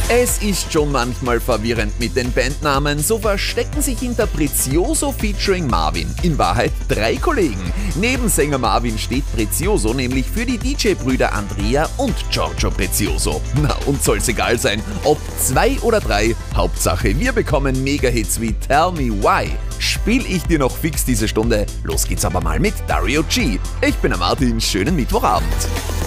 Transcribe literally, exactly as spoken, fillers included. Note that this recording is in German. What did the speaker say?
Es ist schon manchmal verwirrend mit den Bandnamen, so verstecken sich hinter Prezioso featuring Marvin in Wahrheit drei Kollegen. Neben Sänger Marvin steht Prezioso nämlich für die D J-Brüder Andrea und Giorgio Prezioso. Na, uns soll's egal sein, ob zwei oder drei, Hauptsache wir bekommen Mega-Hits wie Tell Me Why. Spiel ich dir noch fix diese Stunde, los geht's aber mal mit Dario G. Ich bin der Martin, schönen Mittwochabend.